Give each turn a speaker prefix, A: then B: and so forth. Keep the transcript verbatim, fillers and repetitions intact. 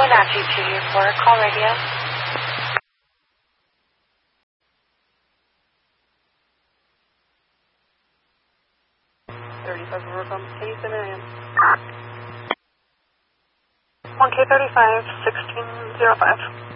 A: Wenatchee two two four, call radio.
B: thirty-five over from Kenny Marion.
A: one K thirty-five, sixteen oh five.